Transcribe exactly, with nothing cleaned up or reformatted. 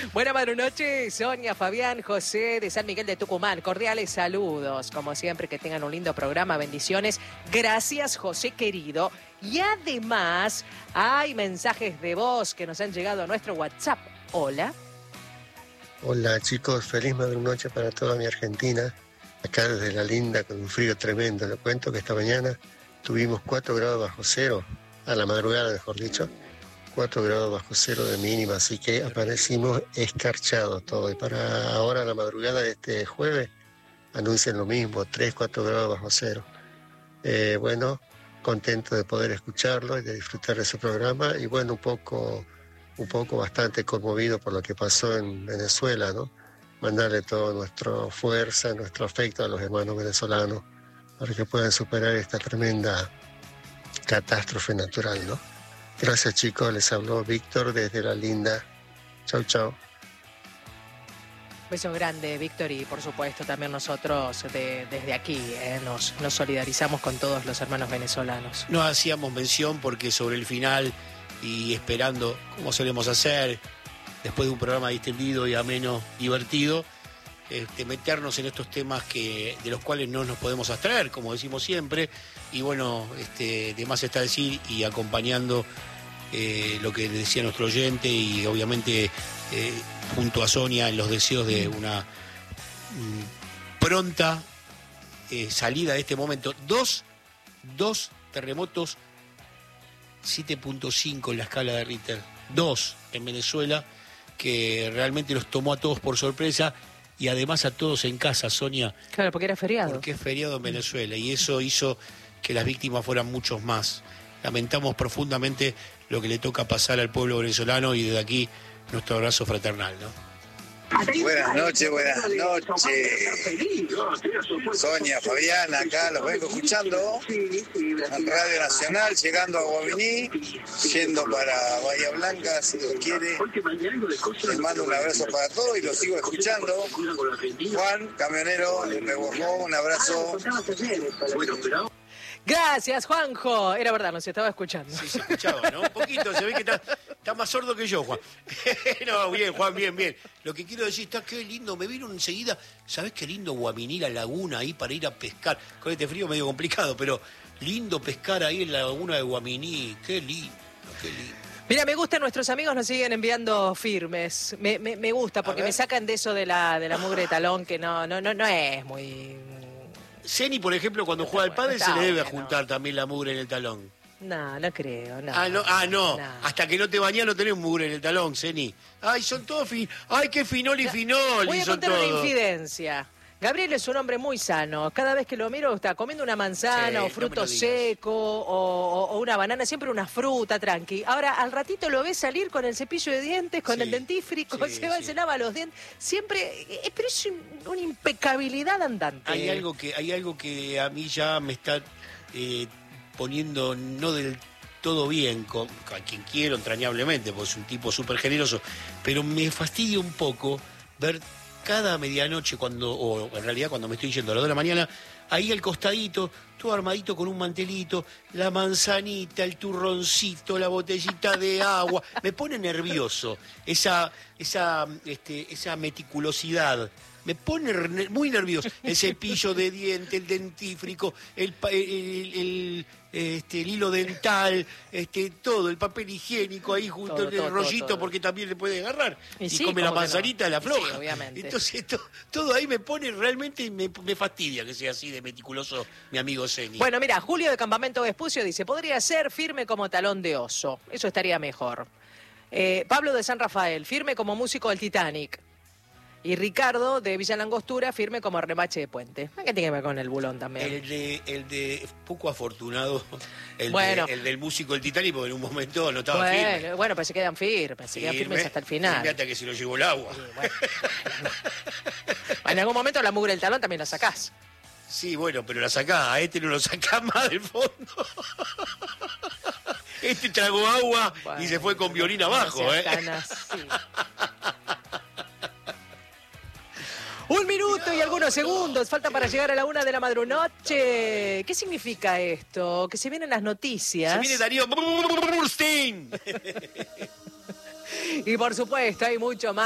Buenas madrunoches, Sonia, Fabián, José de San Miguel de Tucumán. Cordiales saludos. Como siempre, que tengan un lindo programa. Bendiciones. Gracias, José querido. Y además, hay mensajes de voz que nos han llegado a nuestro WhatsApp. Hola. Hola chicos, feliz madrunoche para toda mi Argentina. Acá desde La Linda con un frío tremendo. Les cuento que esta mañana tuvimos cuatro grados bajo cero, a la madrugada mejor dicho. cuatro grados bajo cero de mínima, así que aparecimos escarchados todo. Y para ahora, la madrugada de este jueves, anuncian lo mismo, tres, cuatro grados bajo cero. Eh, bueno, contento de poder escucharlo y de disfrutar de su programa. Y bueno, un poco, un poco bastante conmovido por lo que pasó en Venezuela, ¿no? Mandarle toda nuestra fuerza, nuestro afecto a los hermanos venezolanos para que puedan superar esta tremenda catástrofe natural, ¿no? Gracias chicos, les habló Víctor desde La Linda. Chau, chau. Beso grande, Víctor, y por supuesto también nosotros de, desde aquí eh, nos, nos solidarizamos con todos los hermanos venezolanos. No hacíamos mención porque sobre el final y esperando, como solemos hacer, después de un programa distendido y ameno, divertido, este, meternos en estos temas que de los cuales no nos podemos abstraer, como decimos siempre, y bueno, este, de más está decir y acompañando eh, lo que decía nuestro oyente y obviamente eh, junto a Sonia en los deseos de una mm, pronta eh, salida de este momento. Dos, dos terremotos siete punto cinco en la escala de Richter, dos en Venezuela, que realmente los tomó a todos por sorpresa. Y además a todos en casa, Sonia. Claro, porque era feriado. Porque es feriado en Venezuela y eso hizo que las víctimas fueran muchos más. Lamentamos profundamente lo que le toca pasar al pueblo venezolano y desde aquí nuestro abrazo fraternal, ¿no? Buenas noches, buenas noches. Sonia, Fabián, acá los vengo escuchando en Radio Nacional, llegando a Guaminí, yendo para Bahía Blanca, si Dios quiere. Les mando un abrazo para todos y los sigo escuchando. Juan, camionero, de Rebojó, un abrazo. Gracias, Juanjo. Era verdad, nos estaba escuchando. Sí, se escuchaba, ¿no? Un poquito, se ve que está, está más sordo que yo, Juan. No, bien, Juan, bien, bien. Lo que quiero decir está qué lindo, me vino enseguida, ¿sabés qué lindo Guaminí, la laguna ahí para ir a pescar? Con este frío medio complicado, pero lindo pescar ahí en la laguna de Guaminí, qué lindo, qué lindo. Mira, me gustan nuestros amigos, nos siguen enviando firmes. Me, me, me gusta porque me sacan de eso de la, de la mugre de talón, que no, no, no, no es muy... Ceni, por ejemplo, cuando juega al pádel se le debe juntar también la mugre en el talón. No, no creo, no. Ah, no, ah, no. no. Hasta que no te bañás no tenés mugre en el talón, Ceni. Ay, son todos fin... Ay, qué finol y finol. Voy a son contar todo. una infidencia. Gabriel es un hombre muy sano. Cada vez que lo miro está comiendo una manzana Sí, o fruto no seco o, o, o una banana, siempre una fruta, tranqui. Ahora, al ratito lo ves salir con el cepillo de dientes, con Sí, el dentífrico, sí, se va, sí. se lava los dientes. Siempre, eh, pero es un, una impecabilidad andante. Hay algo que, hay algo que a mí ya me está eh, poniendo no del todo bien, con, con quien quiero entrañablemente, porque es un tipo súper generoso, pero me fastidia un poco ver cada medianoche, cuando o en realidad cuando me estoy yendo a las dos de la mañana, ahí al costadito, todo armadito con un mantelito, la manzanita, el turroncito, la botellita de agua, me pone nervioso esa, esa, este, esa meticulosidad. Me pone muy nervioso. El cepillo de diente, el dentífrico, el, el, el, el, este, el hilo dental, este, todo, el papel higiénico ahí junto Todo, el todo, rollito todo, todo. porque también le puede agarrar. Y Y, sí, come la ¿cómo que manzanita no? de la Y sí, floja. obviamente. Entonces to, todo ahí me pone realmente, me, me fastidia que sea así de meticuloso mi amigo Ceni. Bueno, mira, Julio de Campamento Vespucio dice, podría ser firme como talón de oso. Eso estaría mejor. Eh, Pablo de San Rafael, firme como músico del Titanic. Y Ricardo de Villa Langostura, firme como remache de puente. ¿Qué tiene que ver con el bulón también? El de, el de poco afortunado, el, Bueno. de, el del músico del Titanic, porque en un momento no estaba Bueno, firme. bueno, pues se quedan firmes, se quedan firmes hasta el final. Firme hasta que se lo llevó el agua. Sí, bueno. En algún momento la mugre del talón también la sacás. Sí, bueno, pero la sacás, a este no lo sacás más del fondo. Este tragó agua Bueno, y se fue con violín no abajo, seas ¿eh? tan así. Un minuto y algunos segundos falta para llegar a la una de la madrunoche. ¿Qué significa esto? Que se vienen las noticias. Se viene Darío Burstein. Y por supuesto hay mucho más.